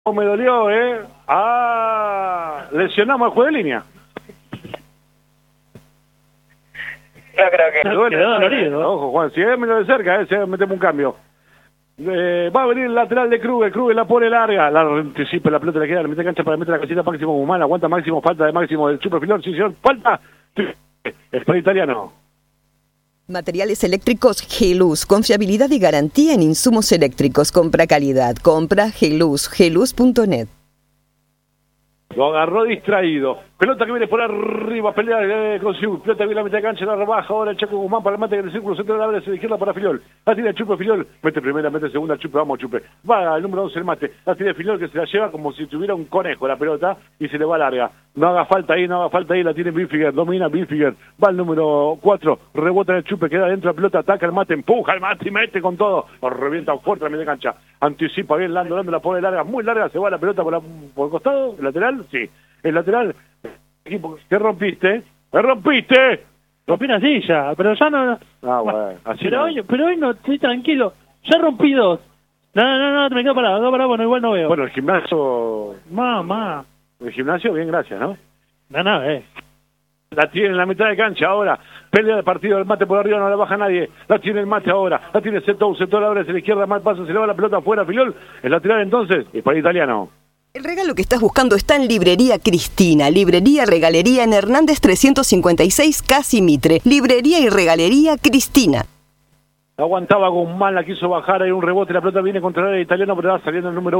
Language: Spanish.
Me dolió, lesionamos al juez de línea. No creo que... Quedó dolorido. Ojo, Juan, si me lo de cerca, metemos un cambio. Va a venir el lateral de Kruger la pone larga, la anticipa la pelota, le queda, le mete cancha para meter la casita Máximo Guzmán, aguanta Máximo, falta de Máximo del Chupe Filón, sí señor, falta, Spray italiano. Materiales eléctricos Geluz, confiabilidad y garantía en insumos eléctricos, compra calidad, compra Geluz, geluz.net. Lo agarró distraído. Pelota que viene por arriba, pelea con Siu. Pelota que viene a la mitad de cancha, la rebaja. Ahora el Chaco Guzmán para el mate en el círculo central de la derecha, de izquierda para Filiol. La tira el Chupe Filiol. Mete primera, mete segunda, Chupe, vamos Chupe. Va el número 11 el mate. La tira Filiol que se la lleva como si tuviera un conejo la pelota y se le va larga. No haga falta ahí, la tiene Bilfiger, domina Bilfiger. Va el número 4, rebota en el Chupe, queda dentro la pelota, ataca el mate, empuja el mate y mete con todo. Lo revienta fuerte la media cancha. Anticipa bien Lando la pone larga, muy larga, se va la pelota por el costado, el lateral, sí. El lateral, equipo, ¿qué rompiste? ¡Me rompiste! Rompí una silla, pero ya no... Ah, bueno, así pero hoy no, estoy tranquilo. Ya rompí dos. No, me quedo parado, bueno, igual no veo. Bueno, el gimnasio... Mamá. El gimnasio, bien, gracias, ¿no? No, La tiene en la mitad de cancha ahora. Pelea de partido del mate por arriba, no la baja nadie. La tiene el mate ahora. La tiene Setou abre hacia la izquierda, mal paso, se le va la pelota afuera, Filiol. El lateral entonces, y para el italiano. El regalo que estás buscando está en Librería Cristina, librería regalería en Hernández 356, Casi Mitre. Librería y regalería Cristina. Aguantaba Guzmán, la quiso bajar, hay un rebote, la pelota viene contra el italiano, pero va saliendo el número